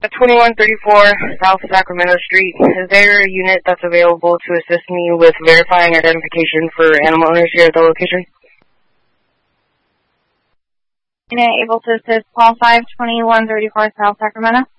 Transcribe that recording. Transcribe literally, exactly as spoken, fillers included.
twenty-one thirty-four South Sacramento Street. Is there a unit that's available to assist me with verifying identification for animal owners here at the location? Unit able to assist call five twenty-one thirty-four South Sacramento.